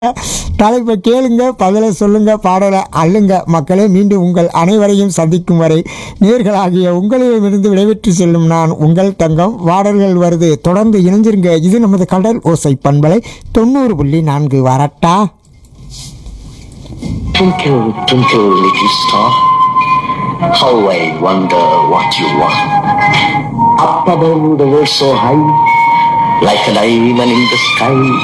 தலைப்பை கேளுங்க, பதிலை சொல்லுங்க, பாடலை அள்ளுங்க. மக்களே, மீண்டும் உங்கள் அனைவரையும் சந்திக்கும் வரை நேர்களாகிய உங்களிடமிருந்து விடைபெற்று செல்லும் நான் உங்கள் தங்கம். பாடல்கள் வருது, தொடர்ந்து இணைஞ்சிருங்க. இது நமது கடல் ஓசை பண்பலை 90.4. வரட்டா? Twinkle, twinkle, little star, how I wonder what you are. Up above the world so high, like a diamond in the sky.